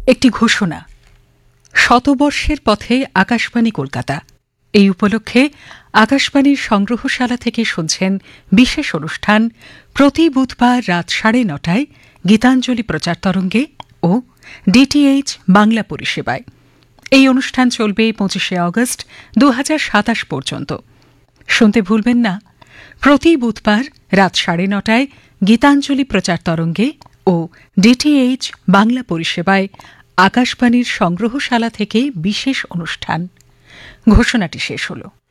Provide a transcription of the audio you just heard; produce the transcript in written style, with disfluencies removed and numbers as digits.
একটি ঘোষণা। শতবর্ষের পথে আকাশবাণী কলকাতা এই উপলক্ষে আকাশবাণীর সংগ্রহশালা থেকে শুনছেন বিশেষ অনুষ্ঠান প্রতি বুধবার রাত ৯:৩০ গীতাঞ্জলি প্রচার তরঙ্গে ও ডিটিএইচ বাংলা পরিষেবায়। এই অনুষ্ঠান চলবে ২৫শে আগস্ট ২০২৭ পর্যন্ত। শুনতে ভুলবেন না, প্রতি বুধবার রাত ৯:৩০ গীতাঞ্জলি প্রচার তরঙ্গে ও ডিটিএইচ বাংলা পরিষেবায় আকাশবাণীর সংগ্রহশালা থেকে বিশেষ অনুষ্ঠান। ঘোষণাটি শেষ হল।